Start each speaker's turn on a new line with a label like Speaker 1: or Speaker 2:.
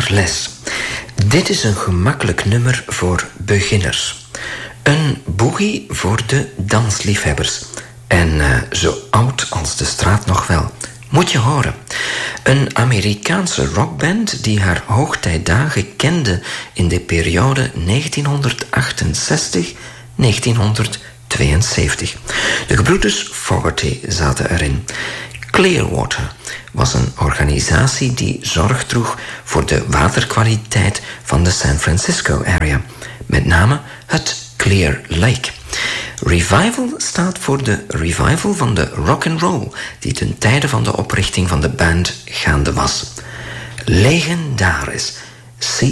Speaker 1: gitaarles. Dit is een gemakkelijk nummer voor beginners. Een boogie voor de dansliefhebbers. En zo oud als de straat nog wel. Moet je horen. Een Amerikaanse rockband die haar hoogtijdagen kende in de periode 1968-1972. De gebroeders Fogerty zaten erin. Clearwater was een organisatie die zorg droeg voor de waterkwaliteit van de San Francisco area. Met name het Clear Lake. Revival staat voor de revival van de rock and roll die ten tijde van de oprichting van de band gaande was. Legendarisch. See